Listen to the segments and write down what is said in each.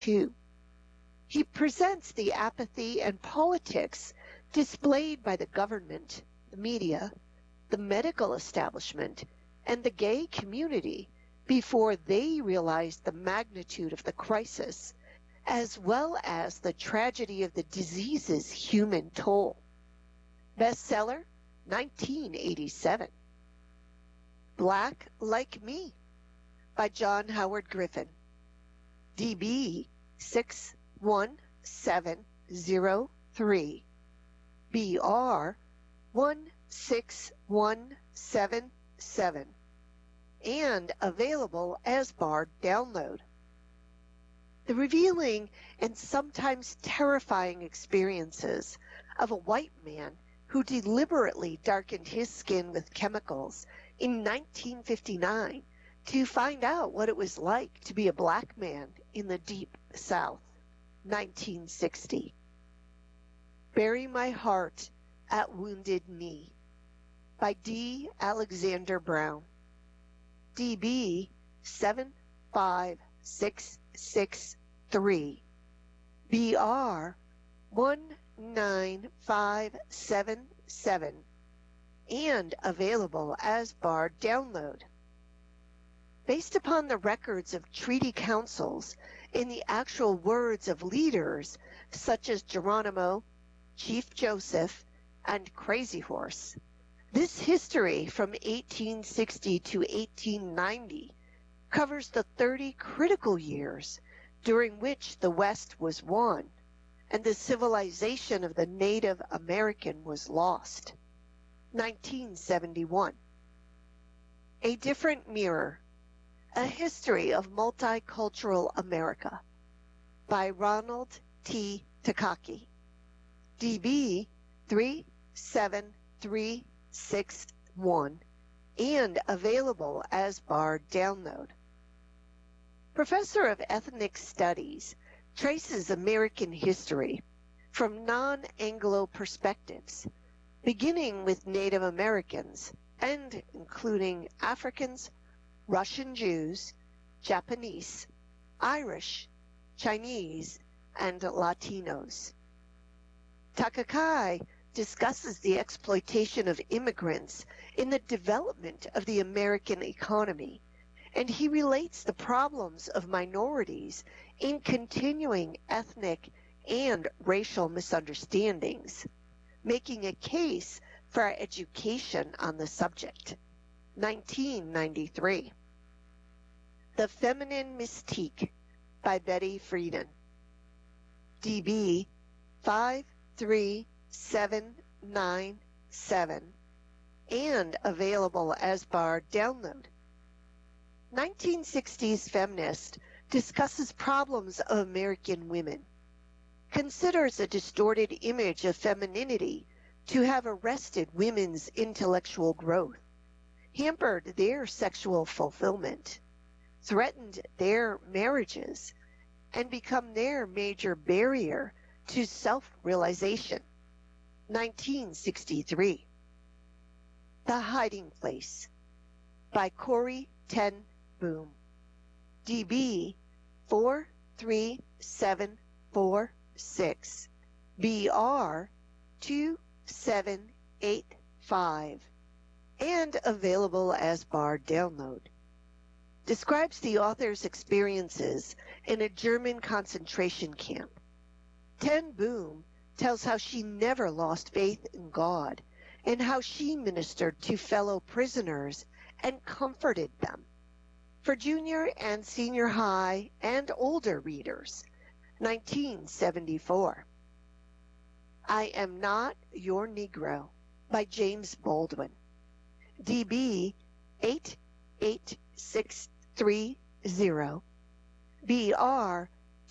II. He presents the apathy and politics displayed by the government, the media, the medical establishment, and the gay community before they realized the magnitude of the crisis, as well as the tragedy of the disease's human toll. Bestseller, 1987. Black Like Me by John Howard Griffin. DB 61703. BR 16177. And available as Bard download. The revealing and sometimes terrifying experiences of a white man who deliberately darkened his skin with chemicals in 1959 to find out what it was like to be a black man in the Deep South, 1960. Bury My Heart at Wounded Knee by D. Alexander Brown. DB 75663. BR 19577. And available as Bard download. Based upon the records of treaty councils and the actual words of leaders such as Geronimo, Chief Joseph, and Crazy Horse, this history from 1860 to 1890 covers the 30 critical years during which the West was won and the civilization of the Native American was lost. 1971. A Different Mirror, A History of Multicultural America by Ronald T. Takaki. DB 37361 and available as Bard download. Professor of Ethnic Studies traces American history from non-Anglo perspectives, beginning with Native Americans and including Africans, Russian Jews, Japanese, Irish, Chinese, and Latinos. Takaki discusses the exploitation of immigrants in the development of the American economy, and he relates the problems of minorities in continuing ethnic and racial misunderstandings, making a case for our education on the subject. 1993. The Feminine Mystique by Betty Friedan. DB 53797 and available as Bard download. 1960s feminist discusses problems of American women, considers a distorted image of femininity to have arrested women's intellectual growth, hampered their sexual fulfillment, threatened their marriages, and become their major barrier to self-realization. 1963. The Hiding Place by Corrie ten Boom. DB 43746. BR 2785. And available as Bard download. Describes the author's experiences in a German concentration camp. Ten Boom tells how she never lost faith in God and how she ministered to fellow prisoners and comforted them. For junior and senior high and older readers, 1974. I Am Not Your Negro by James Baldwin. DB 88630. BR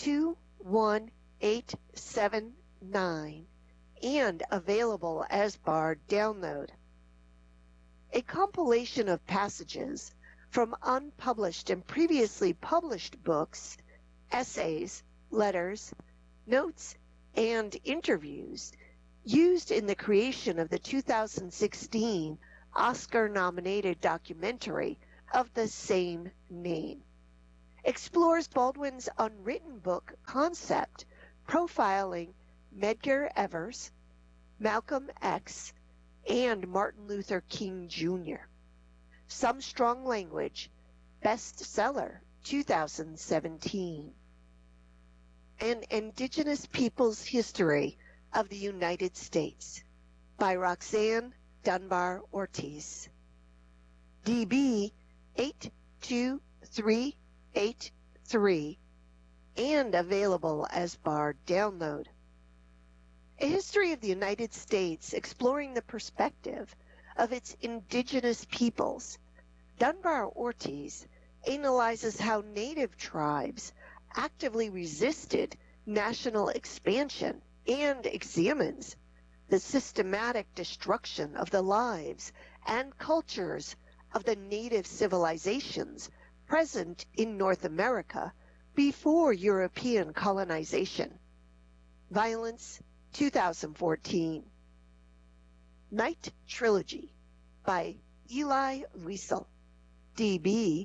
21879 and available as Bard download. A compilation of passages from unpublished and previously published books, essays, letters, notes, and interviews used in the creation of the 2016 Oscar-nominated documentary of the same name. explores Baldwin's unwritten book concept, profiling Medgar Evers, Malcolm X, and Martin Luther King Jr. Some Strong Language, bestseller, 2017. An Indigenous Peoples History of the United States by Roxanne Dunbar Ortiz. DB 82383 and available as Bard download. A History of the United States exploring the perspective of its indigenous peoples. Dunbar Ortiz analyzes how native tribes actively resisted national expansion and examines the systematic destruction of the lives and cultures of the native civilizations present in North America before European colonization. Violence, 2014. Night Trilogy by Eli Wiesel. DB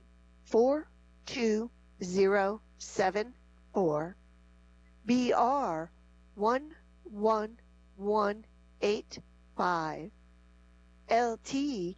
42074 BR 11185 LT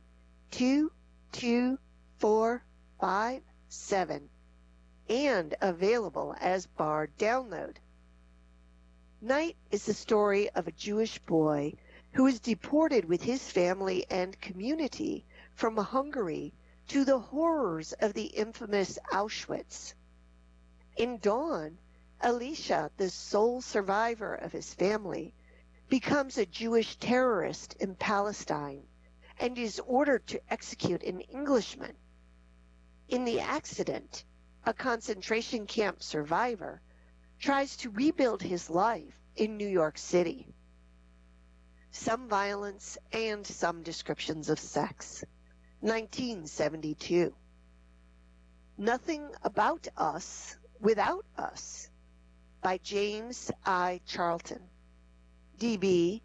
22457 and available as Bard download. Night is the story of a Jewish boy who is deported with his family and community from Hungary to the horrors of the infamous Auschwitz. In Dawn, Elisha, the sole survivor of his family, becomes a Jewish terrorist in Palestine and is ordered to execute an Englishman. In the accident, a concentration camp survivor tries to rebuild his life in New York City. Some violence and some descriptions of sex. 1972. Nothing About Us Without Us by James I. Charlton. DB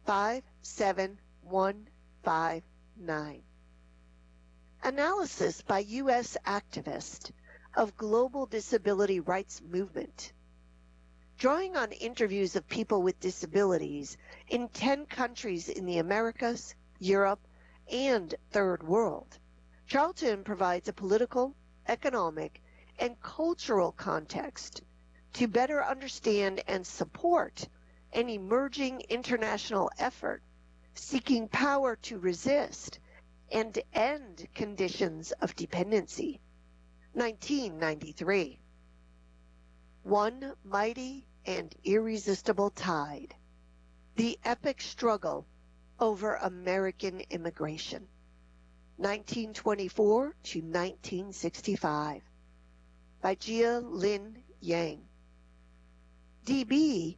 57159. Analysis by U.S. activist of global disability rights movement. Drawing on interviews of people with disabilities in 10 countries in the Americas, Europe, and Third World, Charlton provides a political, economic, and cultural context to better understand and support an emerging international effort seeking power to resist and end conditions of dependency. 1993. One Mighty and Irresistible Tide. The Epic Struggle over American Immigration. 1924 to 1965 by Jia Lin Yang. DB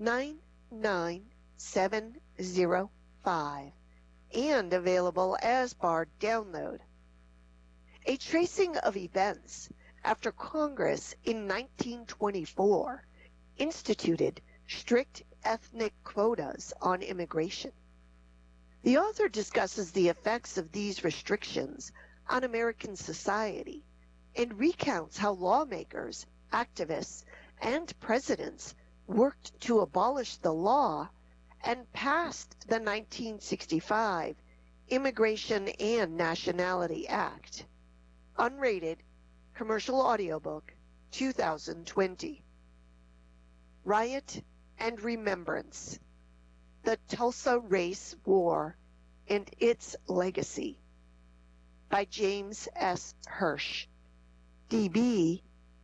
99705 and available as Bard download. A tracing of events after Congress in 1924 instituted strict ethnic quotas on immigration. The author discusses the effects of these restrictions on American society and recounts how lawmakers, activists, and presidents worked to abolish the law and passed the 1965 Immigration and Nationality Act. Unrated, commercial audiobook, 2020. Riot and Remembrance. The Tulsa Race War and Its Legacy by James S. Hirsch. DB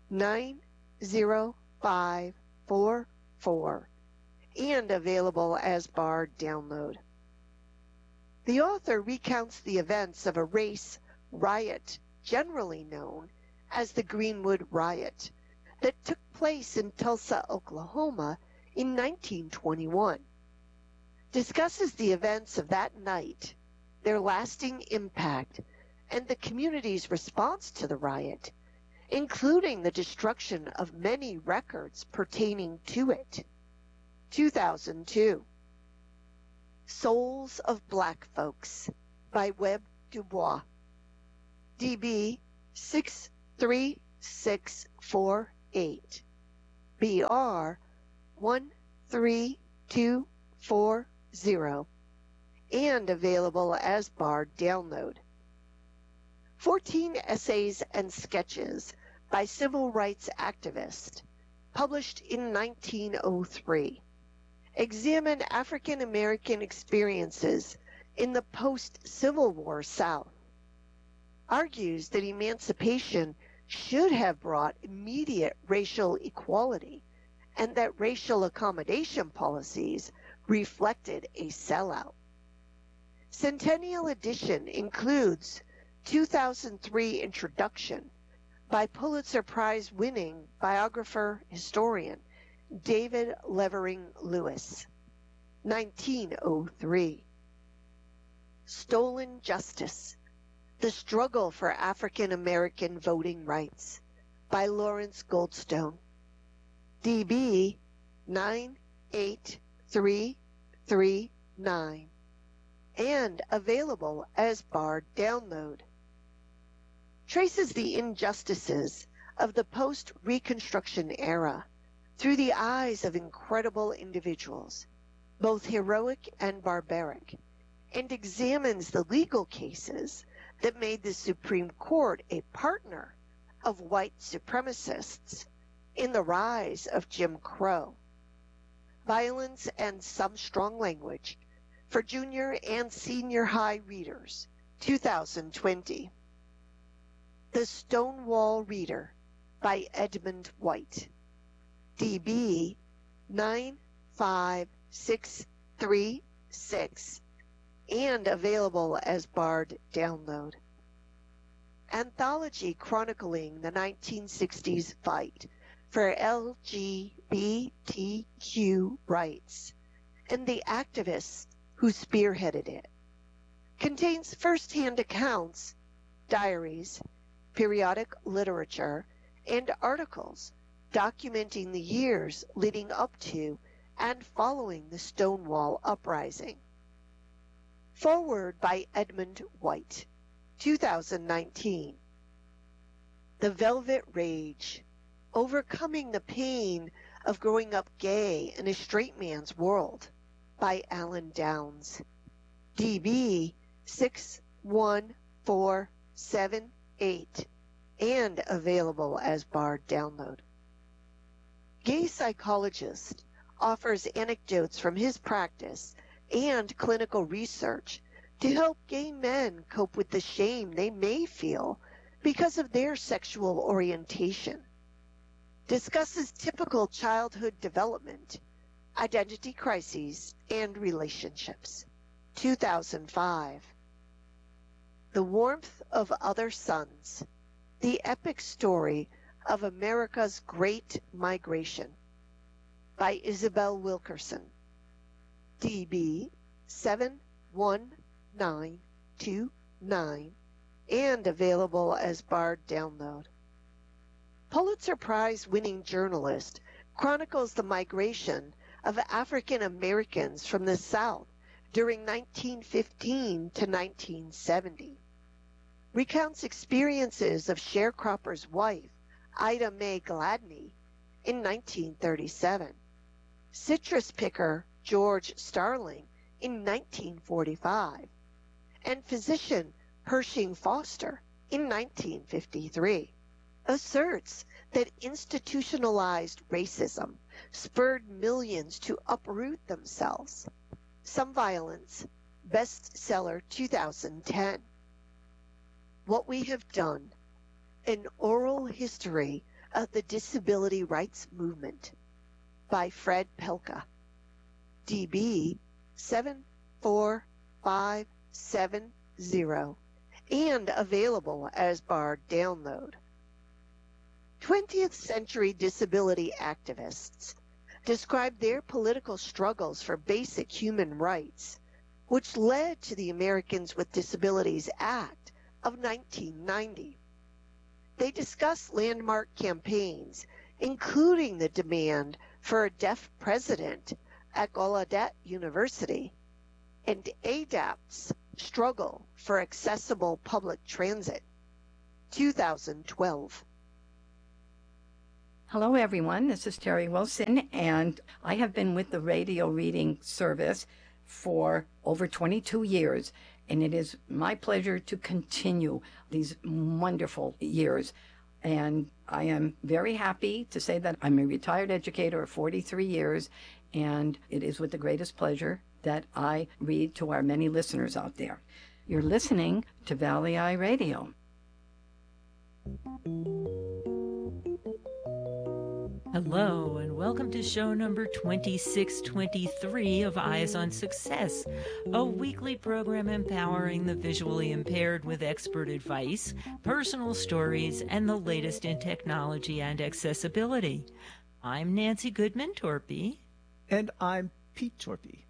90544 and available as Bard download. The author recounts the events of a race riot generally known as the Greenwood Riot that took place in Tulsa, Oklahoma in 1921. Discusses the events of that night, their lasting impact, and the community's response to the riot, including the destruction of many records pertaining to it. 2002. Souls of Black Folks by Webb Dubois. DB 648. BR 13240, and available as BARD download. 14 essays and sketches by civil rights activists, published in 1903, examine African American experiences in the post-Civil War South, argues that emancipation should have brought immediate racial equality and that racial accommodation policies reflected a sellout. Centennial edition includes 2003 introduction by Pulitzer Prize winning biographer historian David Levering Lewis, 1903. Stolen Justice: The Struggle for African American Voting Rights by Lawrence Goldstone, DB 98339, and available as BARD download. Traces the injustices of the post-Reconstruction era through the eyes of incredible individuals, both heroic and barbaric, and examines the legal cases that made the Supreme Court a partner of white supremacists in the rise of Jim Crow. Violence and Some Strong Language for junior and senior high readers, 2020. The Stonewall Reader by Edmund White, DB 95636, and available as BARD download. Anthology chronicling the 1960s fight for LGBTQ rights and the activists who spearheaded it. Contains first-hand accounts, diaries, periodic literature, and articles documenting the years leading up to and following the Stonewall Uprising. Foreword by Edmund White, 2019. The Velvet Rage: Overcoming the Pain of Growing Up Gay in a Straight Man's World by Alan Downs, DB 61478, and available as BARD download. Gay Psychologist offers anecdotes from his practice and clinical research to help gay men cope with the shame they may feel because of their sexual orientation. Discusses typical childhood development, identity crises, and relationships. 2005. The Warmth of Other Suns: The Epic Story of America's Great Migration by Isabel Wilkerson, DB 71929, and available as BARD download. Pulitzer Prize winning journalist chronicles the migration of African Americans from the South during 1915 to 1970. Recounts experiences of sharecropper's wife, Ida Mae Gladney, in 1937, citrus picker George Starling in 1945, and physician Pershing Foster in 1953. Asserts that institutionalized racism spurred millions to uproot themselves. Some Violence, bestseller 2010. What We Have Done: An Oral History of the Disability Rights Movement by Fred Pelka, DB 74570, and available as BARD download. 20th century disability activists described their political struggles for basic human rights, which led to the Americans with Disabilities Act of 1990. They discussed landmark campaigns, including the demand for a deaf president at Gallaudet University and ADAPT's struggle for accessible public transit, 2012. Hello, everyone. This is Terry Wilson, and I have been with the radio reading service for over 22 years, and it is my pleasure to continue these wonderful years. And I am very happy to say that I'm a retired educator of 43 years, and it is with the greatest pleasure that I read to our many listeners out there. You're listening to Valley Eye Radio. Hello, and welcome to show number 2623 of Eyes on Success, a weekly program empowering the visually impaired with expert advice, personal stories, and the latest in technology and accessibility. I'm Nancy Goodman-Torpy. And I'm Pete Torpy.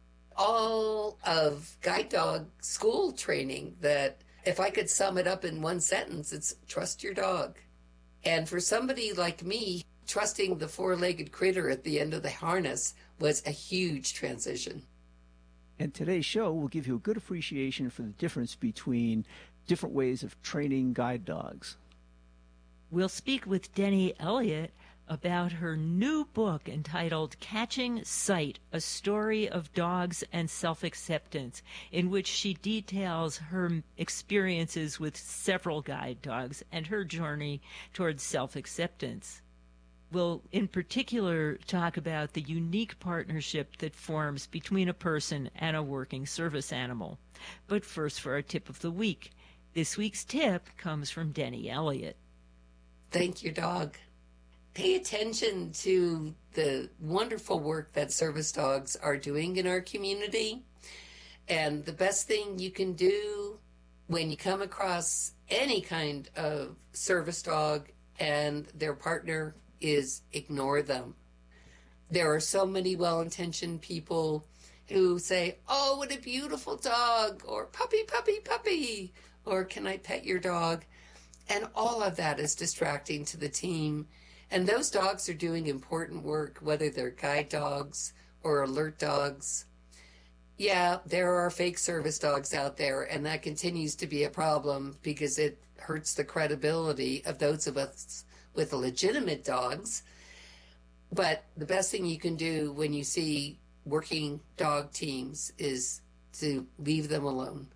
All of guide dog school training that, if I could sum it up in one sentence, it's trust your dog. And for somebody like me, trusting the four-legged critter at the end of the harness was a huge transition. And today's show will give you a good appreciation for the difference between different ways of training guide dogs. We'll speak with Denny Elliott about her new book entitled Catching Sight, A Story of Dogs and Self-Acceptance, in which she details her experiences with several guide dogs and her journey towards self-acceptance. We'll in particular talk about the unique partnership that forms between a person and a working service animal. But first, for our tip of the week. This week's tip comes from Denny Elliott. Thank your dog. Pay attention to the wonderful work that service dogs are doing in our community. And the best thing you can do when you come across any kind of service dog and their partner is ignore them. There are so many well-intentioned people who say, "Oh, what a beautiful dog," or "Puppy, puppy, puppy," or "Can I pet your dog?" And all of that is distracting to the team. And those dogs are doing important work, whether they're guide dogs or alert dogs. Yeah, there are fake service dogs out there, and that continues to be a problem because it hurts the credibility of those of us with legitimate dogs. But the best thing you can do when you see working dog teams is to leave them alone.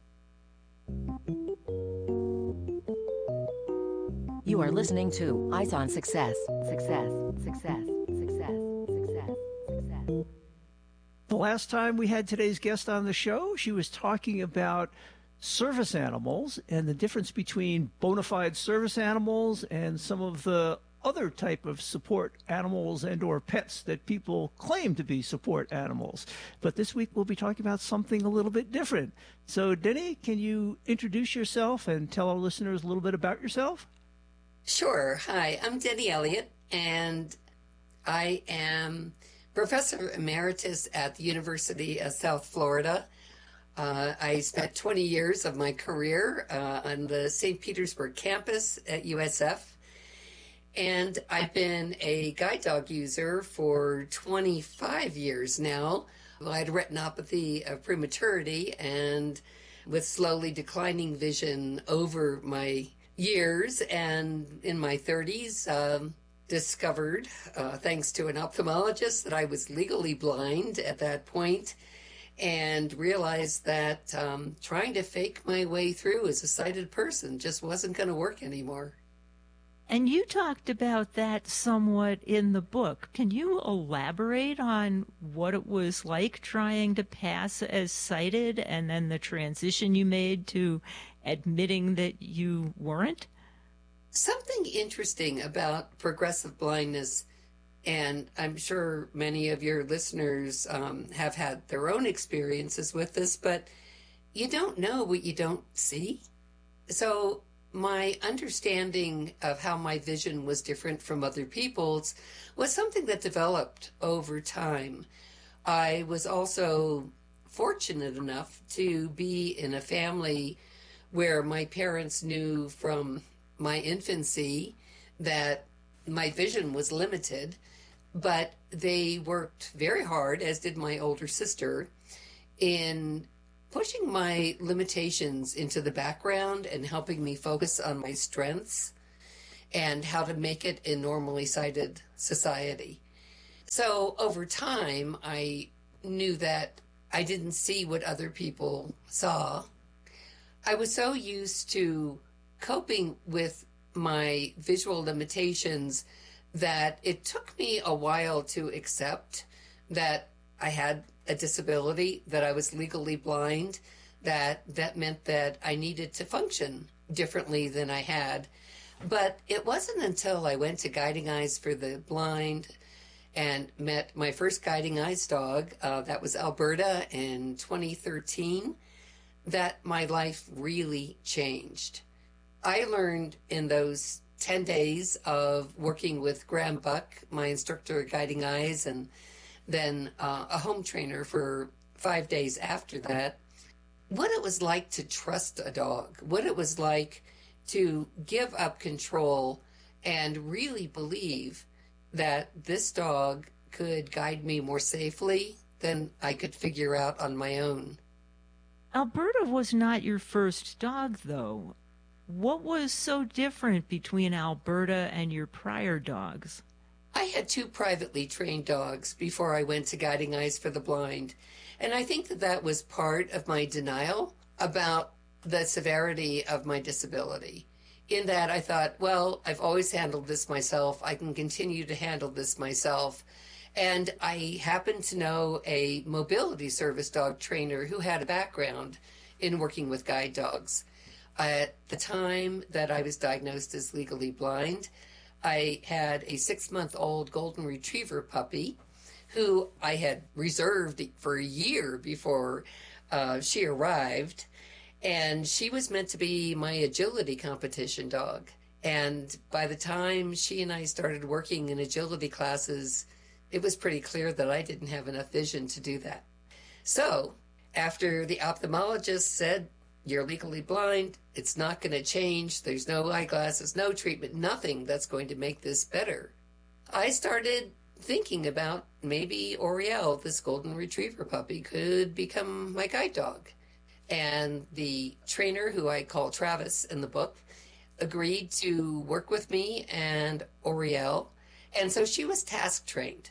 You are listening to Eyes on Success. Success, success, success, success, success. The last time we had today's guest on the show, she was talking about service animals and the difference between bona fide service animals and some of the other type of support animals and or pets that people claim to be support animals. But this week we'll be talking about something a little bit different. So Denny, can you introduce yourself and tell our listeners a little bit about yourself? Sure. Hi, I'm Denny Elliott, and I am Professor Emeritus at the University of South Florida. I spent 20 years of my career on the St. Petersburg campus at USF, and I've been a guide dog user for 25 years now. I had retinopathy of prematurity, and with slowly declining vision over my years, and in my 30s, discovered, thanks to an ophthalmologist, that I was legally blind at that point, and realized that trying to fake my way through as a sighted person just wasn't going to work anymore. And you talked about that somewhat in the book. Can you elaborate on what it was like trying to pass as sighted and then the transition you made to admitting that you weren't? Something interesting about progressive blindness, and I'm sure many of your listeners have had their own experiences with this, but you don't know what you don't see. So my understanding of how my vision was different from other people's was something that developed over time. I was also fortunate enough to be in a family where my parents knew from my infancy that my vision was limited, but they worked very hard, as did my older sister, in pushing my limitations into the background and helping me focus on my strengths. and how to make it in normally sighted society. So over time, I knew that I didn't see what other people saw. I was so used to coping with my visual limitations that it took me a while to accept that I had a disability, that I was legally blind, that meant that I needed to function differently than I had. But it wasn't until I went to Guiding Eyes for the Blind and met my first Guiding Eyes dog, that was Alberta in 2013, that my life really changed. I learned in those 10 days of working with Graham Buck, my instructor at Guiding Eyes, and then a home trainer for 5 days after that, what it was like to trust a dog, what it was like to give up control and really believe that this dog could guide me more safely than I could figure out on my own. Alberta was not your first dog, though. What was so different between Alberta and your prior dogs? I had 2 privately trained dogs before I went to Guiding Eyes for the Blind, and I think that was part of my denial about the severity of my disability. In that I thought, well, I've always handled this myself. I can continue to handle this myself. And I happened to know a mobility service dog trainer who had a background in working with guide dogs. At the time that I was diagnosed as legally blind, I had a 6-month-old golden retriever puppy who I had reserved for a year before she arrived. And she was meant to be my agility competition dog. And by the time she and I started working in agility classes, it was pretty clear that I didn't have enough vision to do that. So after the ophthalmologist said, you're legally blind, it's not going to change, there's no eyeglasses, no treatment, nothing that's going to make this better, I started thinking about maybe Oriel, this golden retriever puppy, could become my guide dog. And the trainer, who I call Travis in the book, agreed to work with me and Oriel. And so she was task trained.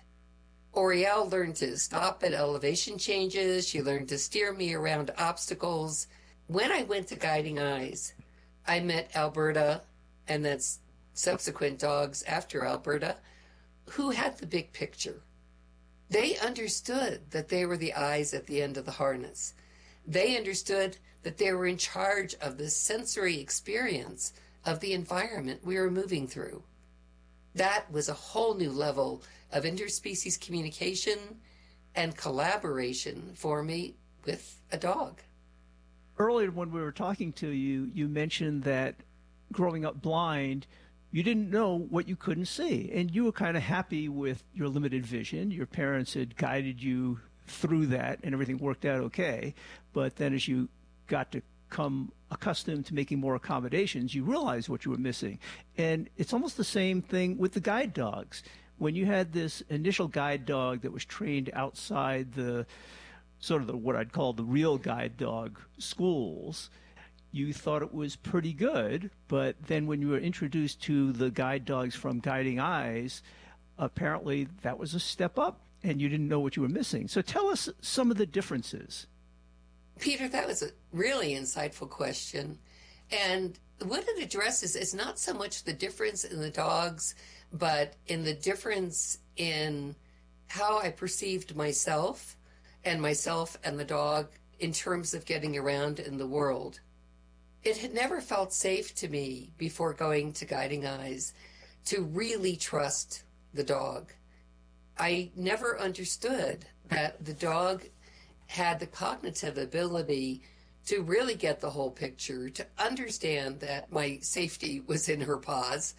Oriel learned to stop at elevation changes. She learned to steer me around obstacles. When I went to Guiding Eyes, I met Alberta, and that's subsequent dogs after Alberta, who had the big picture. They understood that they were the eyes at the end of the harness. They understood that they were in charge of the sensory experience of the environment we were moving through. That was a whole new level of interspecies communication and collaboration for me with a dog. Earlier when we were talking to you, you mentioned that growing up blind, you didn't know what you couldn't see, and you were kind of happy with your limited vision. Your parents had guided you through that, and everything worked out okay. But then as you got to come accustomed to making more accommodations, you realized what you were missing. And it's almost the same thing with the guide dogs. When you had this initial guide dog that was trained outside the sort of what I'd call the real guide dog schools, you thought it was pretty good. But then when you were introduced to the guide dogs from Guiding Eyes, apparently that was a step up, and you didn't know what you were missing. So tell us some of the differences. Peter, that was a really insightful question. And what it addresses is not so much the difference in the dogs, but in the difference in how I perceived myself and the dog in terms of getting around in the world. It had never felt safe to me before going to Guiding Eyes to really trust the dog. I never understood that the dog had the cognitive ability to really get the whole picture, to understand that my safety was in her paws.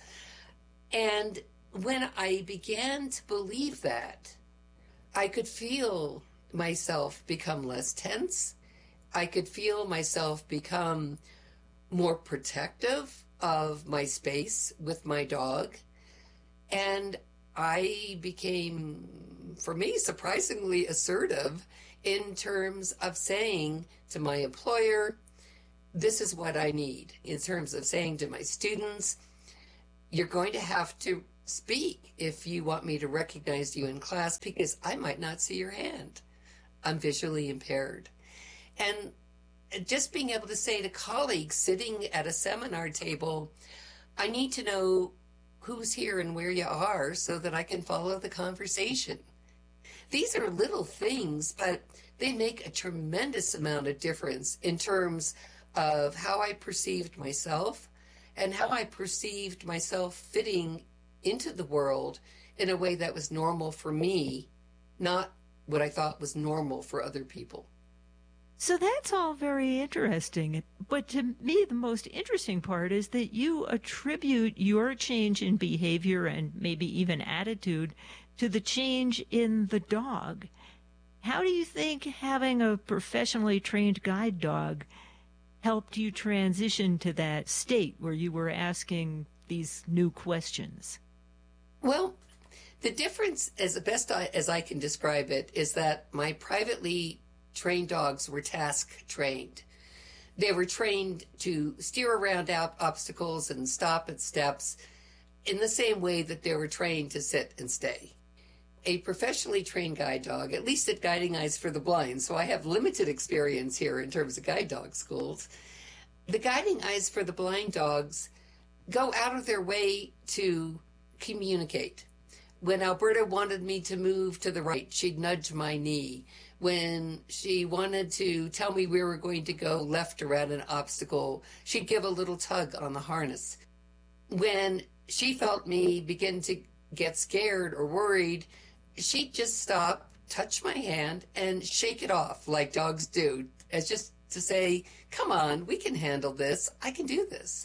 And when I began to believe that, I could feel myself become less tense. I could feel myself become more protective of my space with my dog. And I became, for me, surprisingly assertive in terms of saying to my employer, this is what I need, in terms of saying to my students, you're going to have to speak if you want me to recognize you in class because I might not see your hand. I'm visually impaired. And just being able to say to colleagues sitting at a seminar table, I need to know who's here and where you are so that I can follow the conversation. These are little things, but they make a tremendous amount of difference in terms of how I perceived myself and how I perceived myself fitting into the world in a way that was normal for me, not what I thought was normal for other people. So that's all very interesting. But to me, the most interesting part is that you attribute your change in behavior and maybe even attitude to the change in the dog. How do you think having a professionally trained guide dog helped you transition to that state where you were asking these new questions? Well, the difference, as best as I can describe it, is that my privately trained dogs were task trained. They were trained to steer around obstacles and stop at steps in the same way that they were trained to sit and stay. A professionally trained guide dog, at least at Guiding Eyes for the Blind, so I have limited experience here in terms of guide dog schools. The Guiding Eyes for the Blind dogs go out of their way to communicate. When Alberta wanted me to move to the right, she'd nudge my knee. When she wanted to tell me we were going to go left around an obstacle, she'd give a little tug on the harness. When she felt me begin to get scared or worried, she'd just stop, touch my hand, and shake it off like dogs do, as just to say, come on, we can handle this. I can do this.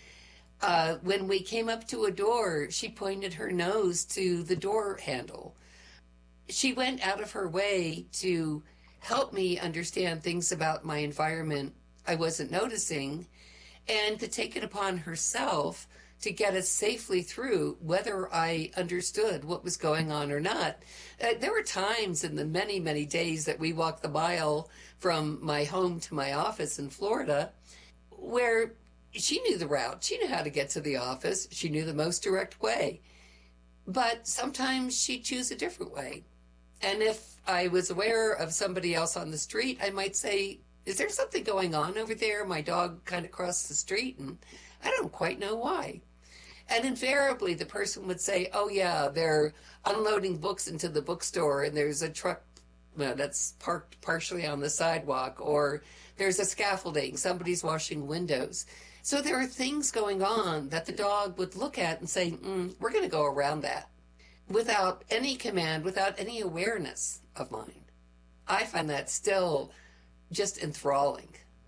When we came up to a door, she pointed her nose to the door handle. She went out of her way to help me understand things about my environment I wasn't noticing and to take it upon herself to get us safely through whether I understood what was going on or not. There were times in the many, many days that we walked the mile from my home to my office in Florida where she knew the route. She knew how to get to the office. She knew the most direct way. But sometimes she'd choose a different way. And if I was aware of somebody else on the street, I might say, is there something going on over there? My dog kind of crossed the street and I don't quite know why. And invariably the person would say, oh yeah, they're unloading books into the bookstore and there's a truck that's parked partially on the sidewalk, or there's a scaffolding, somebody's washing windows. So there are things going on that the dog would look at and say, we're going to go around that, without any command, without any awareness of mine. I find that still just enthralling.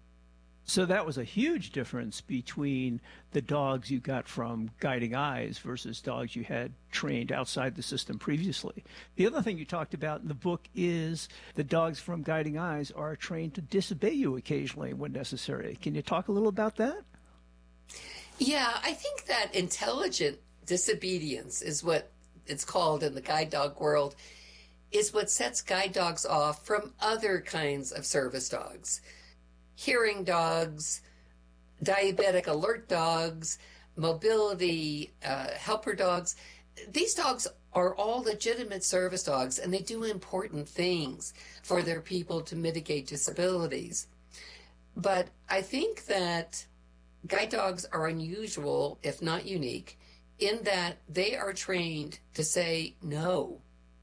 So that was a huge difference between the dogs you got from Guiding Eyes versus dogs you had trained outside the system previously. The other thing you talked about in the book is the dogs from Guiding Eyes are trained to disobey you occasionally when necessary. Can you talk a little about that? Yeah, I think that intelligent disobedience is what it's called in the guide dog world, is what sets guide dogs off from other kinds of service dogs. Hearing dogs, diabetic alert dogs, mobility helper dogs. These dogs are all legitimate service dogs, and they do important things for their people to mitigate disabilities. But I think that guide dogs are unusual, if not unique, in that they are trained to say no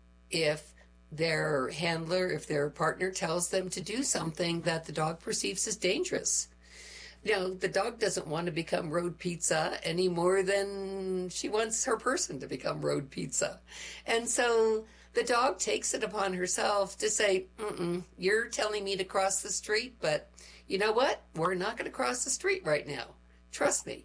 if their handler, if their partner tells them to do something that the dog perceives as dangerous. You know, the dog doesn't want to become road pizza any more than she wants her person to become road pizza. And so the dog takes it upon herself to say, you're telling me to cross the street, but you know what? We're not going to cross the street right now. Trust me.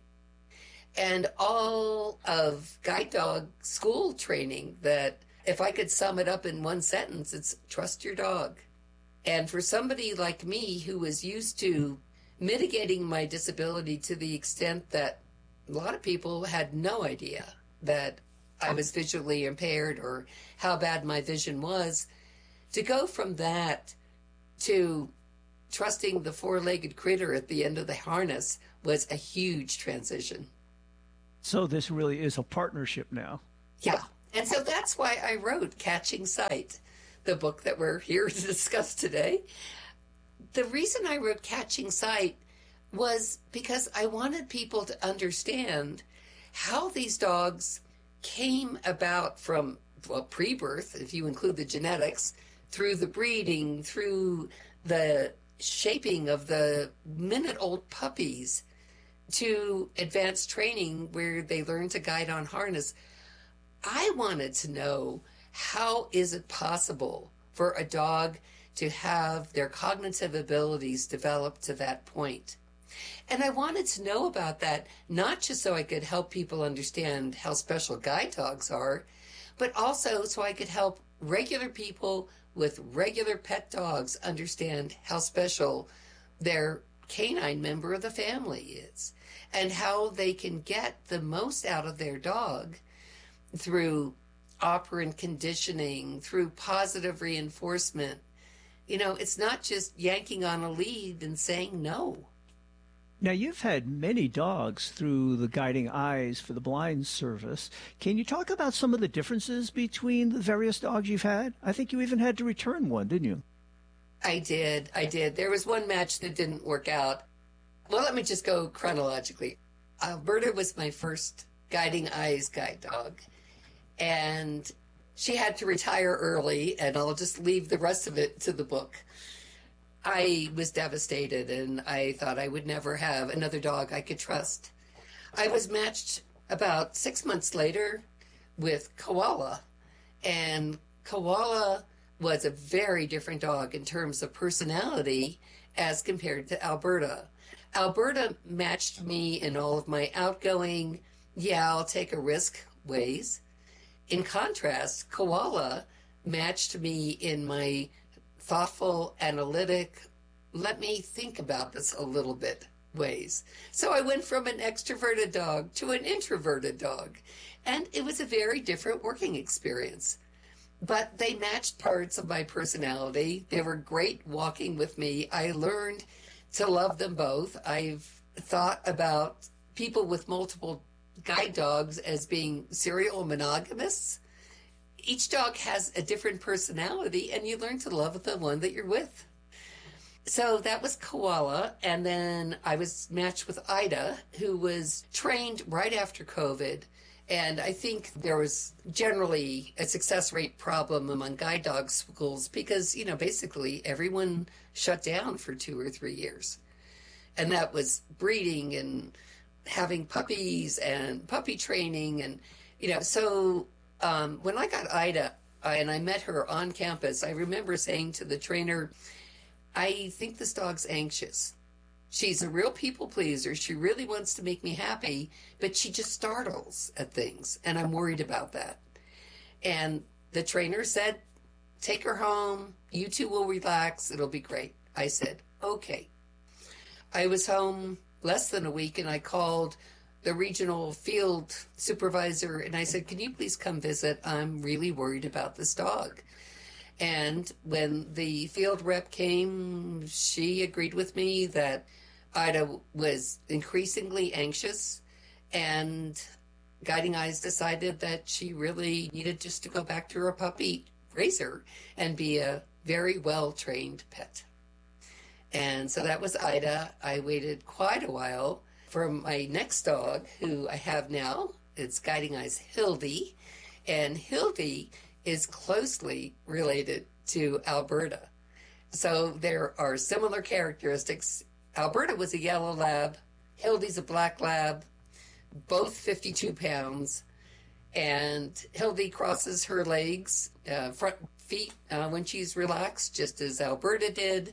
And all of guide dog school training, that if I could sum it up in one sentence, it's trust your dog. And for somebody like me who was used to mitigating my disability to the extent that a lot of people had no idea that I was visually impaired or how bad my vision was, to go from that to trusting the four-legged critter at the end of the harness was a huge transition. So this really is a partnership now. Yeah. And so that's why I wrote Catching Sight, the book that we're here to discuss today. The reason I wrote Catching Sight was because I wanted people to understand how these dogs came about from, well, pre-birth, if you include the genetics, through the breeding, through the shaping of the minute-old puppies to advanced training where they learn to guide on harness. I wanted to know, how is it possible for a dog to have their cognitive abilities develop to that point? And I wanted to know about that, not just so I could help people understand how special guide dogs are, but also so I could help regular people with regular pet dogs understand how special their canine member of the family is, and how they can get the most out of their dog through operant conditioning, through positive reinforcement. You know, it's not just yanking on a lead and saying no. Now, you've had many dogs through the Guiding Eyes for the Blind service. Can you talk about some of the differences between the various dogs you've had? I think you even had to return one, didn't you? I did. There was one match that didn't work out. Well, let me just go chronologically. Alberta was my first Guiding Eyes guide dog, and she had to retire early, and I'll just leave the rest of it to the book. I was devastated, and I thought I would never have another dog I could trust. I was matched about 6 months later with Koala, and Koala was a very different dog in terms of personality as compared to Alberta. Alberta matched me in all of my outgoing, I'll take a risk ways. In contrast, Koala matched me in my thoughtful, analytic, let me think about this a little bit ways. So I went from an extroverted dog to an introverted dog, and it was a very different working experience. But they matched parts of my personality. They were great walking with me. I learned to love them both. I've thought about people with multiple guide dogs as being serial monogamists. Each dog has a different personality, and you learn to love the one that you're with. So that was Koala, and then I was matched with Ida, who was trained right after COVID. And I think there was generally a success rate problem among guide dog schools because, basically everyone shut down for 2 or 3 years. And that was breeding and having puppies and puppy training. And, so when I got Ida and I met her on campus, I remember saying to the trainer, I think this dog's anxious. She's a real people pleaser. She really wants to make me happy, but she just startles at things, and I'm worried about that. And the trainer said, take her home. You two will relax. It'll be great. I said, okay. I was home less than a week, and I called the regional field supervisor, and I said, can you please come visit? I'm really worried about this dog. And when the field rep came, she agreed with me that Ida was increasingly anxious, and Guiding Eyes decided that she really needed just to go back to her puppy raiser and be a very well-trained pet. And so that was Ida. I waited quite a while for my next dog, who I have now. It's Guiding Eyes Hildy, and Hildy is closely related to Alberta. So there are similar characteristics. Alberta was a yellow lab. Hildy's a black lab, both 52 pounds. And Hildy crosses her legs, front feet, when she's relaxed, just as Alberta did.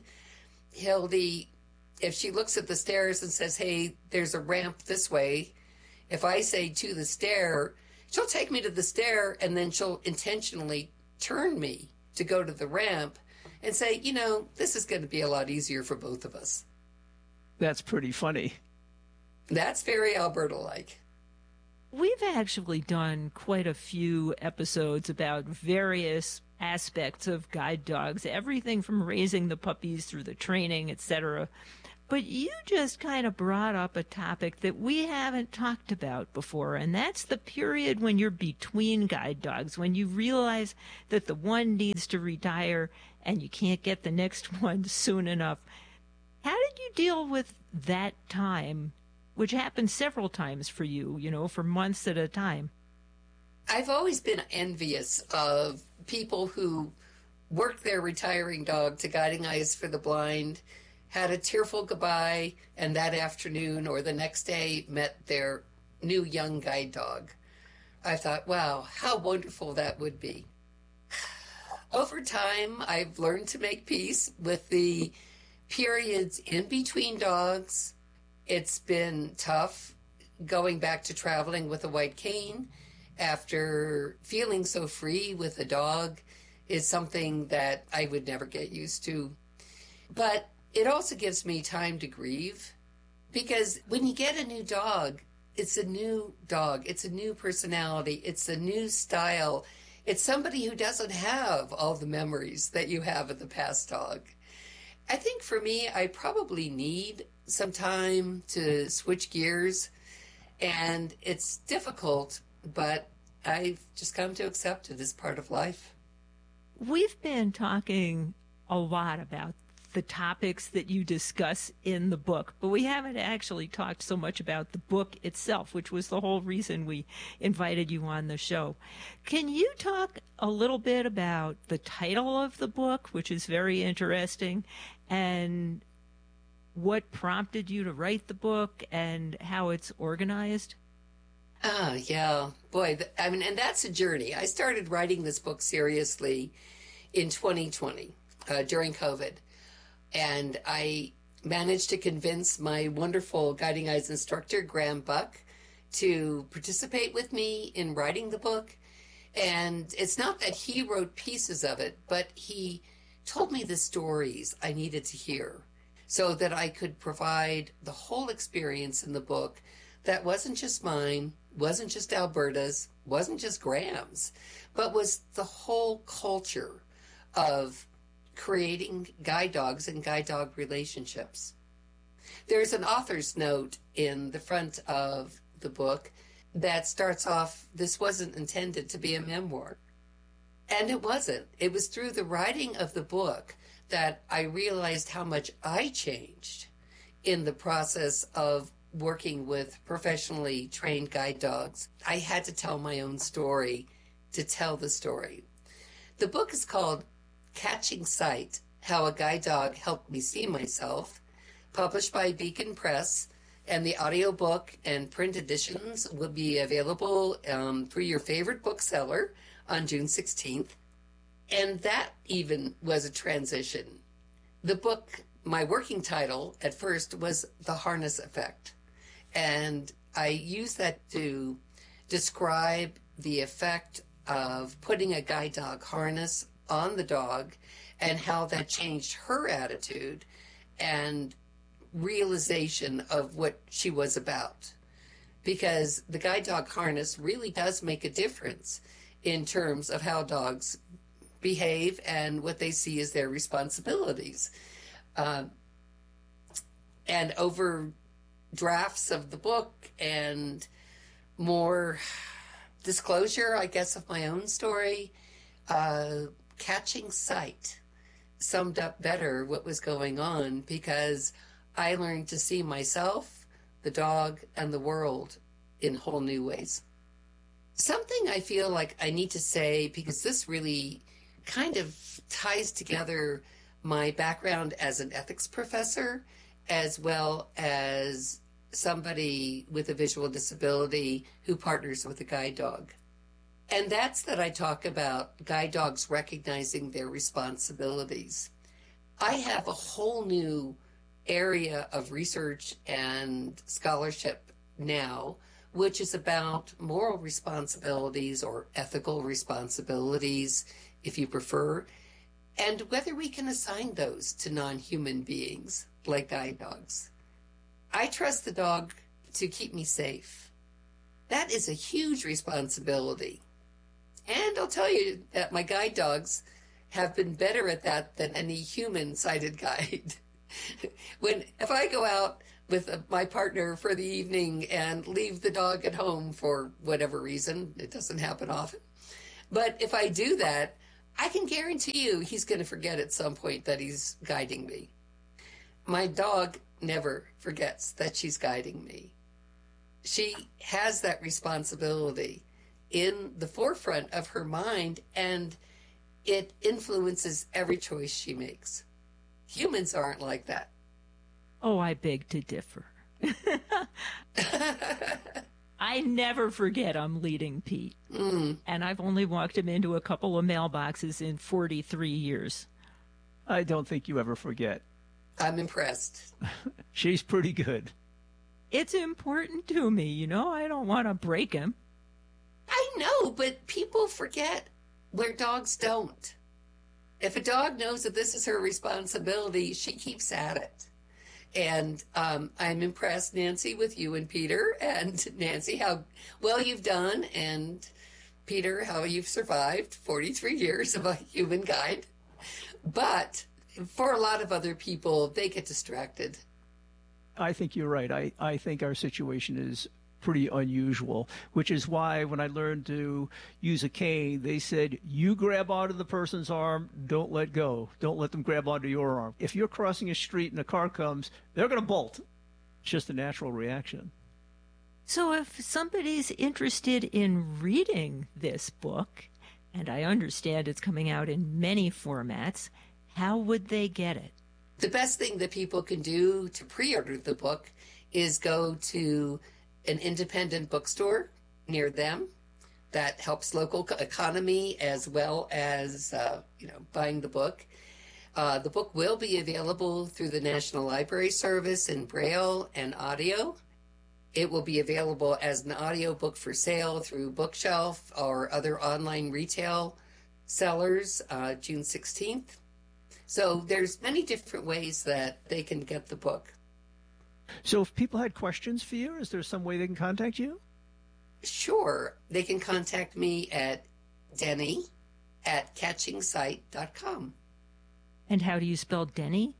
Hildy, if she looks at the stairs and says, hey, there's a ramp this way, if I say to the stair, she'll take me to the stair, and then she'll intentionally turn me to go to the ramp and say, this is going to be a lot easier for both of us. That's pretty funny. That's very Alberta-like. We've actually done quite a few episodes about various aspects of guide dogs, everything from raising the puppies through the training, etc. But you just kind of brought up a topic that we haven't talked about before, and that's the period when you're between guide dogs, when you realize that the one needs to retire and you can't get the next one soon enough. How did you deal with that time, which happened several times for you, for months at a time? I've always been envious of people who worked their retiring dog to Guiding Eyes for the Blind, had a tearful goodbye, and that afternoon or the next day met their new young guide dog. I thought, wow, how wonderful that would be. Over time, I've learned to make peace with the periods in between dogs. It's been tough going back to traveling with a white cane after feeling so free with a dog is something that I would never get used to. But it also gives me time to grieve, because when you get a new dog, it's a new dog, it's a new personality, it's a new style. It's somebody who doesn't have all the memories that you have of the past dog. I think for me, I probably need some time to switch gears, and it's difficult, but I've just come to accept it as part of life. We've been talking a lot about the topics that you discuss in the book, but we haven't actually talked so much about the book itself, which was the whole reason we invited you on the show. Can you talk a little bit about the title of the book, which is very interesting, and what prompted you to write the book and how it's organized? Oh, yeah. Boy, and that's a journey. I started writing this book seriously in 2020 during COVID. And I managed to convince my wonderful Guiding Eyes instructor, Graham Buck, to participate with me in writing the book. And it's not that he wrote pieces of it, but he told me the stories I needed to hear so that I could provide the whole experience in the book that wasn't just mine, wasn't just Alberta's, wasn't just Graham's, but was the whole culture of creating guide dogs and guide dog relationships. There's an author's note in the front of the book that starts off, this wasn't intended to be a memoir. And it wasn't. It was through the writing of the book that I realized how much I changed in the process of working with professionally trained guide dogs. I had to tell my own story to tell the story. The book is called Catching Sight, How a Guide Dog Helped Me See Myself, published by Beacon Press, and the audiobook and print editions will be available through your favorite bookseller on June 16th. And that even was a transition. The book, my working title at first was The Harness Effect. And I use that to describe the effect of putting a guide dog harness on the dog and how that changed her attitude and realization of what she was about. Because the guide dog harness really does make a difference in terms of how dogs behave and what they see as their responsibilities. And over drafts of the book and more disclosure, I guess, of my own story, Catching Sight summed up better what was going on, because I learned to see myself, the dog, and the world in whole new ways. Something I feel like I need to say, because this really kind of ties together my background as an ethics professor, as well as somebody with a visual disability who partners with a guide dog. And that's that I talk about guide dogs recognizing their responsibilities. I have a whole new area of research and scholarship now, which is about moral responsibilities or ethical responsibilities, if you prefer, and whether we can assign those to non-human beings like guide dogs. I trust the dog to keep me safe. That is a huge responsibility. And I'll tell you that my guide dogs have been better at that than any human-sighted guide. If I go out with my partner for the evening and leave the dog at home for whatever reason, it doesn't happen often. But if I do that, I can guarantee you he's going to forget at some point that he's guiding me. My dog never forgets that she's guiding me. She has that responsibility in the forefront of her mind, and it influences every choice she makes. Humans aren't like that. Oh, I beg to differ. I never forget I'm leading Pete. And I've only walked him into a couple of mailboxes in 43 years. I don't think you ever forget. I'm impressed. She's pretty good. It's important to me, you know. I don't want to break him. I know, but people forget where dogs don't. If a dog knows that this is her responsibility, she keeps at it. And I'm impressed, Nancy, with you and Peter. And Nancy, how well you've done. And Peter, how you've survived 43 years of a human guide. But for a lot of other people, they get distracted. I think you're right. I think our situation is pretty unusual, which is why when I learned to use a cane, they said, you grab onto the person's arm, don't let go. Don't let them grab onto your arm. If you're crossing a street and a car comes, they're going to bolt. It's just a natural reaction. So if somebody's interested in reading this book, and I understand it's coming out in many formats, how would they get it? The best thing that people can do to pre-order the book is go to an independent bookstore near them. That helps local economy as well as, buying the book. The book will be available through the National Library Service in Braille and audio. It will be available as an audiobook for sale through Bookshelf or other online retail sellers June 16th. So there's many different ways that they can get the book. So if people had questions for you, is there some way they can contact you? Sure. They can contact me at Denny@catchingsight.com. And how do you spell Denny?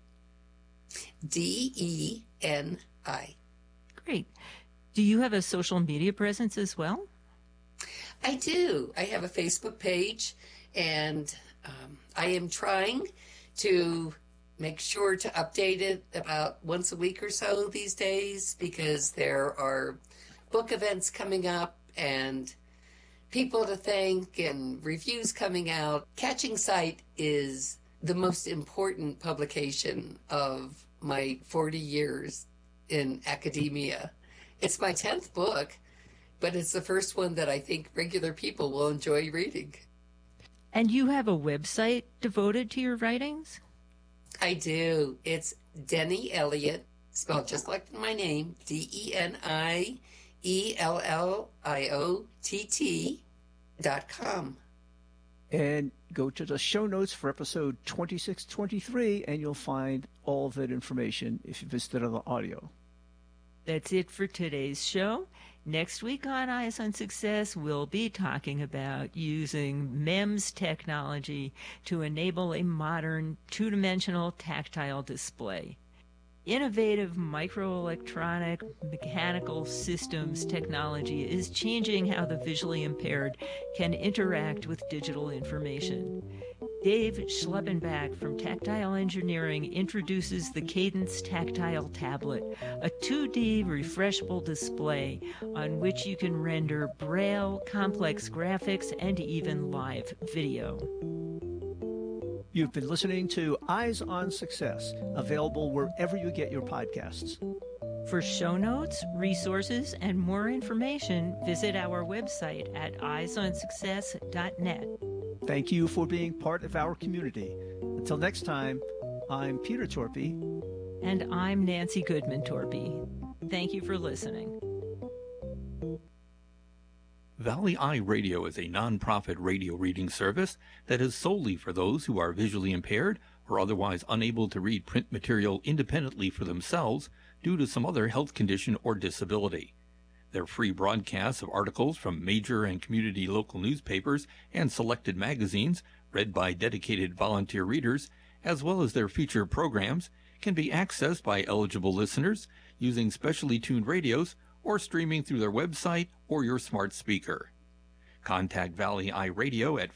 Deni. Great. Do you have a social media presence as well? I do. I have a Facebook page, and I am trying to make sure to update it about once a week or so these days, because there are book events coming up and people to thank and reviews coming out. Catching Sight is the most important publication of my 40 years in academia. It's my 10th book, but it's the first one that I think regular people will enjoy reading. And you have a website devoted to your writings? I do. It's Denny Elliott, spelled just like my name, DeniElliott.com. And go to the show notes for episode 2623, and you'll find all of that information if you visited on the audio. That's it for today's show. Next week on Eyes on Success, we'll be talking about using MEMS technology to enable a modern two-dimensional tactile display. Innovative microelectronic mechanical systems technology is changing how the visually impaired can interact with digital information. Dave Schleppenbach from Tactile Engineering introduces the Cadence Tactile Tablet, a 2D refreshable display on which you can render braille, complex graphics, and even live video. You've been listening to Eyes on Success, available wherever you get your podcasts. For show notes, resources, and more information, visit our website at eyesonsuccess.net. Thank you for being part of our community. Until next time, I'm Peter Torpy. And I'm Nancy Goodman Torpy. Thank you for listening. Valley Eye Radio is a nonprofit radio reading service that is solely for those who are visually impaired or otherwise unable to read print material independently for themselves due to some other health condition or disability. Their free broadcasts of articles from major and community local newspapers and selected magazines, read by dedicated volunteer readers, as well as their feature programs, can be accessed by eligible listeners using specially tuned radios or streaming through their website or your smart speaker. Contact Valley Eye Radio at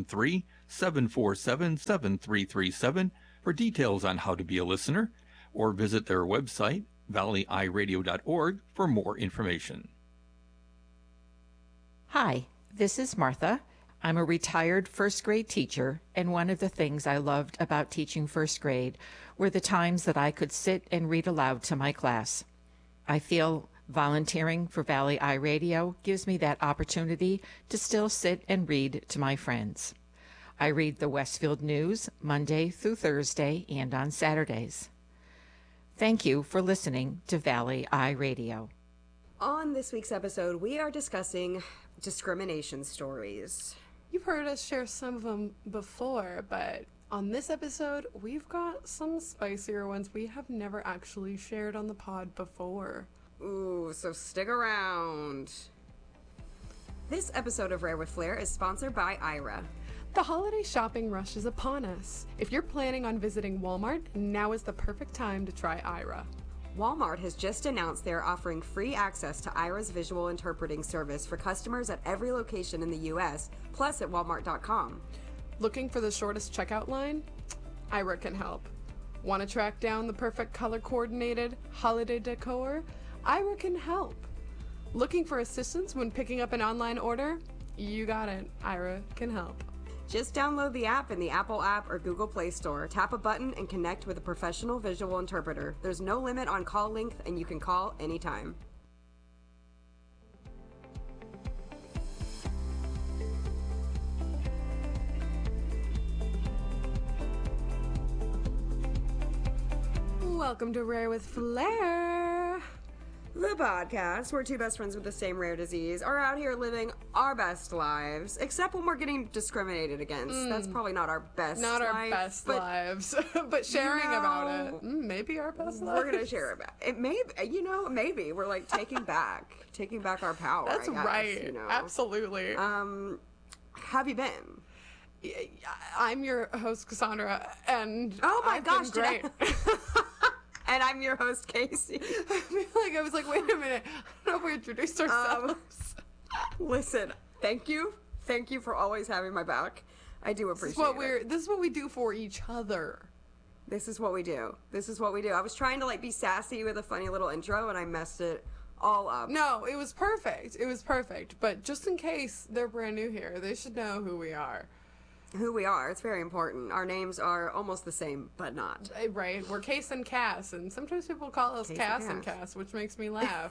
413-747-7337 for details on how to be a listener, or visit their website, valleyeyeradio.org, for more information. Hi, this is Martha. I'm a retired first grade teacher, and one of the things I loved about teaching first grade were the times that I could sit and read aloud to my class. I feel volunteering for Valley Eye Radio gives me that opportunity to still sit and read to my friends. I read the Westfield News Monday through Thursday and on Saturdays. Thank you for listening to Valley Eye Radio. On this week's episode, we are discussing discrimination stories. You've heard us share some of them before, but on this episode, we've got some spicier ones we have never actually shared on the pod before. Ooh, so stick around. This episode of Rare with Flair is sponsored by Aira. The holiday shopping rush is upon us. If you're planning on visiting Walmart, now is the perfect time to try Aira. Walmart has just announced they are offering free access to Aira's visual interpreting service for customers at every location in the U.S., plus at walmart.com. Looking for the shortest checkout line? Aira can help. Want to track down the perfect color-coordinated holiday decor? Aira can help. Looking for assistance when picking up an online order? You got it. Aira can help. Just download the app in the Apple app or Google Play Store. Tap a button and connect with a professional visual interpreter. There's no limit on call length, and you can call anytime. Welcome to Rare with Flair. The podcast where two best friends with the same rare disease are out here living our best lives, except when we're getting discriminated against. That's probably not our best Not our life, best but lives, but sharing about it. Maybe our best lives. We're going to share about it. Maybe we're like taking back our power. That's I guess, right. Absolutely. Have you been? I'm your host, Cassandra, and oh my I've gosh, been great. And I'm your host, Casey. I was like, wait a minute. I don't know if we introduced ourselves. Listen, thank you. Thank you for always having my back. I do appreciate it. This is what we do for each other. This is what we do. I was trying to be sassy with a funny little intro, and I messed it all up. No, it was perfect. But just in case they're brand new here, they should know who we are. It's very important. Our names are almost the same, but not. Right. We're Case and Cass, and sometimes people call us Cass and Cass, which makes me laugh.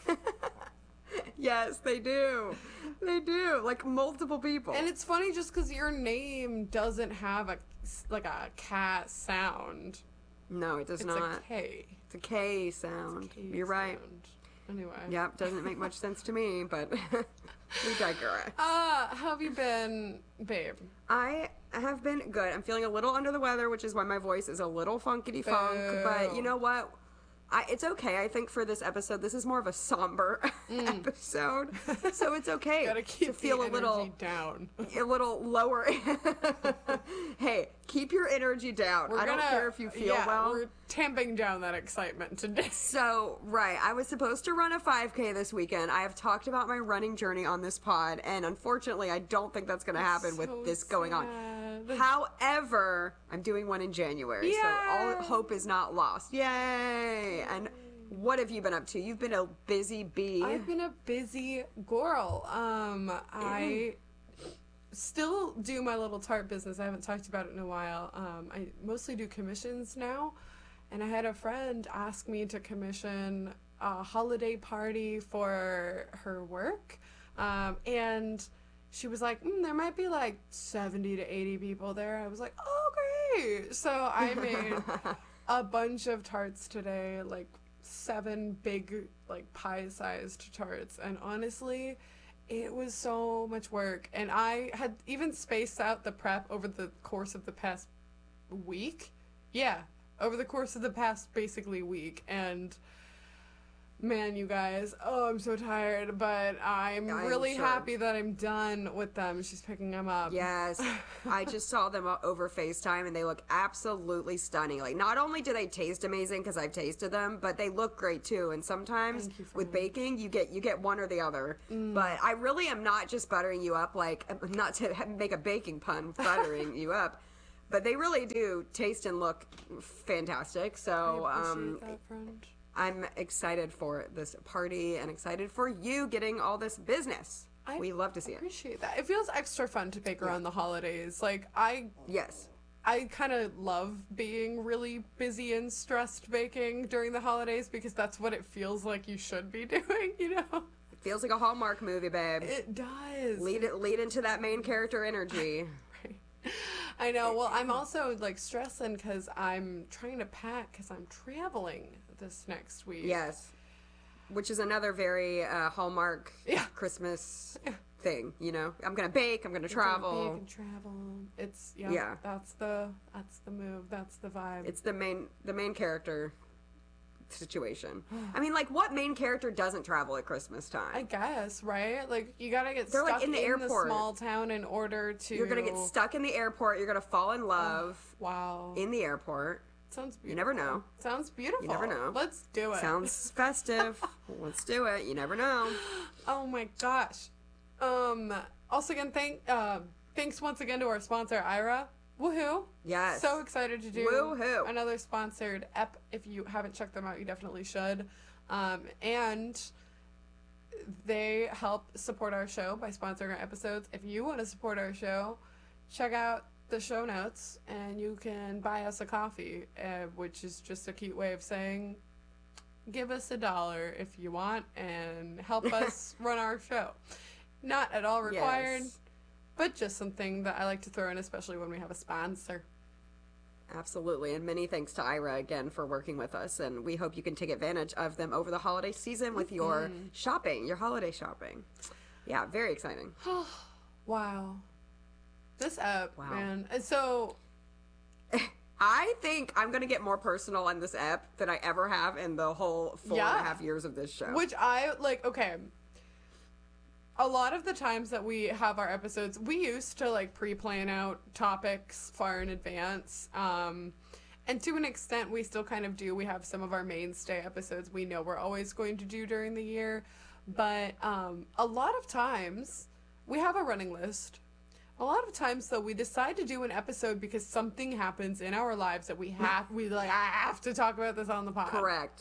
Yes, they do. They do. Like multiple people. And it's funny just because your name doesn't have a cat sound. No, it does not. It's a K. It's a K sound. You're right. Anyway. Yep, doesn't make much sense to me, but we digress. How have you been, babe? I have been good. I'm feeling a little under the weather, which is why my voice is a little funkity-funk, but you know what? It's okay. I think for this episode, this is more of a somber episode, so it's okay Gotta keep to feel the a little down, a little lower. Hey, keep your energy down. I don't care if you feel well. We're tamping down that excitement today. So, right, I was supposed to run a 5K this weekend. I have talked about my running journey on this pod, and unfortunately, I don't think that's going to happen with this going on. However, I'm doing one in January, so all hope is not lost. Yay! And what have you been up to? You've been a busy bee. I've been a busy girl. I still do my little tart business. I haven't talked about it in a while. I mostly do commissions now, and I had a friend ask me to commission a holiday party for her work, and she was like, there might be 70 to 80 people there. I was like, oh, great. So I made a bunch of tarts today, 7 big, pie-sized tarts. And honestly, it was so much work. And I had even spaced out the prep over the course of the past week. Yeah, over the course of the past, basically, week. And Man, you guys, oh, I'm so tired, but I'm really sure. happy that I'm done with them. She's picking them up. Yes. I just saw them over FaceTime and they look absolutely stunning. Like, not only do they taste amazing because I've tasted them, but they look great too. And sometimes with baking, you get one or the other. But I really am not just buttering you up, like, not to make a baking pun, buttering you up. But they really do taste and look fantastic. So, I appreciate that, friend. I'm excited for this party and excited for you getting all this business. We love to see it. I appreciate that. It feels extra fun to bake around the holidays. Like, Yes. I kind of love being really busy and stressed baking during the holidays because that's what it feels like you should be doing, you know? It feels like a Hallmark movie, babe. It does. Lead into that main character energy. I know. Well, I'm also like stressing because I'm trying to pack because I'm traveling this next week. Yes. Which is another very Hallmark Christmas thing, you know? I'm going to bake, I'm going to travel. Bake and travel. It's, Yeah. That's the move. That's the vibe. It's the main character situation. I mean, like, what main character doesn't travel at Christmas time? I guess, right? Like, you gotta get They're, stuck like, in the airport. small town in order to... You're going to get stuck in the airport, you're going to fall in love Wow. in the airport. Sounds beautiful. You never know. Sounds beautiful. You never know. Let's do it. Sounds festive. Let's do it. You never know. Oh my gosh. Also again, thanks once again to our sponsor, Ira. Woohoo. Yes. So excited to do Woohoo. another sponsored ep. If you haven't checked them out, you definitely should. And they help support our show by sponsoring our episodes. If you want to support our show, check out the show notes and you can buy us a coffee, which is just a cute way of saying give us $1 if you want and help us run our show. Not at all required, but just something that I like to throw in, especially when we have a sponsor. Absolutely. And many thanks to Ira again for working with us. And we hope you can take advantage of them over the holiday season with your shopping, your holiday shopping. Yeah, very exciting. Wow. This app, man. And so... I think I'm going to get more personal on this app than I ever have in the whole 4.5 years of this show. Which okay. A lot of the times that we have our episodes, we used to like pre-plan out topics far in advance. And to an extent, we still kind of do. We have some of our mainstay episodes we know we're always going to do during the year. But a lot of times, we have a running list. A lot of times, though, we decide to do an episode because something happens in our lives that I have to talk about this on the pod.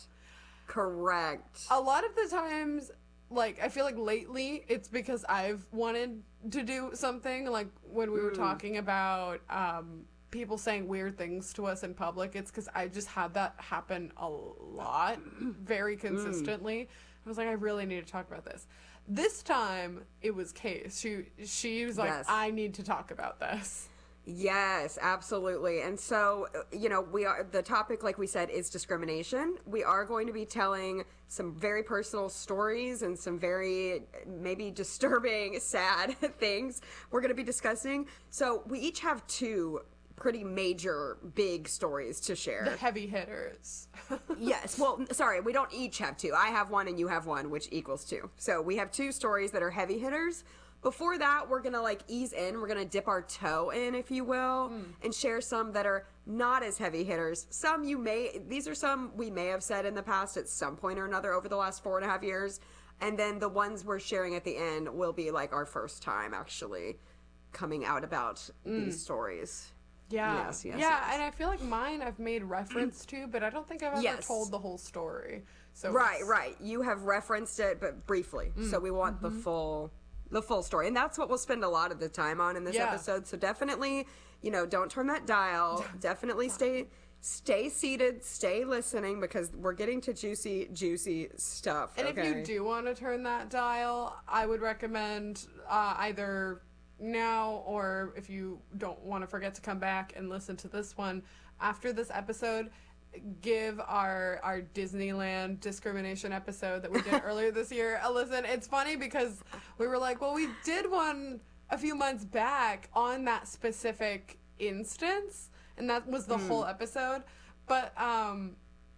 Correct. A lot of the times, like, I feel like lately, it's because I've wanted to do something, like, when we were talking about, people saying weird things to us in public, it's because I just had that happen a lot, very consistently. I was like, I really need to talk about this. This time, it was Case. She was like, I need to talk about this. Yes, absolutely. And so, the topic, like we said, is discrimination. We are going to be telling some very personal stories and some very maybe disturbing, sad things we're going to be discussing. So we each have two pretty major, big stories to share. The heavy hitters. Yes. Well, sorry, we don't each have two. I have one and you have one, which equals two. So we have two stories that are heavy hitters. Before that, we're going to ease in. We're going to dip our toe in, if you will, and share some that are not as heavy hitters. These are some we may have said in the past at some point or another over the last 4.5 years. And then the ones we're sharing at the end will be our first time actually coming out about these stories. Yeah. Yes. And I feel like mine I've made reference to, but I don't think I've ever told the whole story. So Right. You have referenced it, but briefly. So we want the full story. And that's what we'll spend a lot of the time on in this episode. So definitely, don't turn that dial. Definitely stay seated, stay listening, because we're getting to juicy stuff. And if you do want to turn that dial, I would recommend either now, or if you don't want to forget to come back and listen to this one after this episode, give our Disneyland discrimination episode that we did earlier this year a listen. It's funny because we were like, well, we did one a few months back on that specific instance, and that was the whole episode. But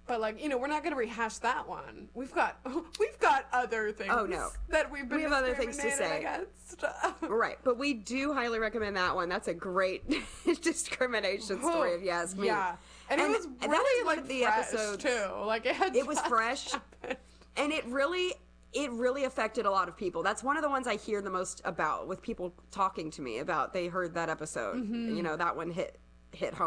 But like, you know, we're not going to rehash that one. We've got other things. Oh, no. That we have other things to say. Against. Right, but we do highly recommend that one. That's a great discrimination story, if you ask me. Yeah, and it was that really is one like of the fresh episodes too. Like it was fresh, and it really affected a lot of people. That's one of the ones I hear the most about with people talking to me about. They heard that episode. You know, that one hit home.